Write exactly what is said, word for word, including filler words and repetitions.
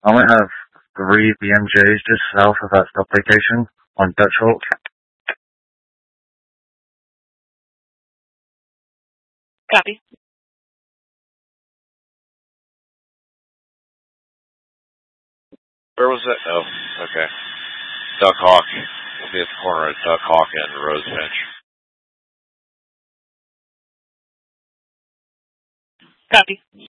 I might have three B M Js just south of that stop location on Dutch Hulk. Copy. Where was that? Oh, okay. Duck Hawk. We'll be at the corner of Duck Hawk and Rosefinch. Copy.